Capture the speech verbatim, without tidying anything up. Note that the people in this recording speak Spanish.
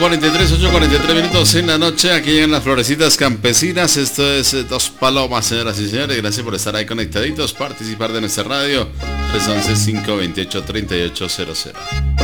cuarenta y tres, ocho cuarenta y tres minutos en la noche. Aquí llegan las florecitas campesinas. Esto es eh, Dos Palomas, señoras y señores. Gracias por estar ahí conectaditos, participar de nuestra radio. tres once, cinco veintiocho, treinta y ocho cero cero.